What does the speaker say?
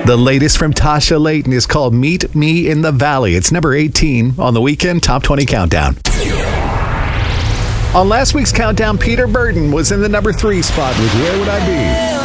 The latest from Tasha Layton is called Meet Me in the Valley. It's number 18 on the Weekend Top 20 Countdown. On last week's countdown, Peter Burton was in the number 3 spot with Where Would I Be?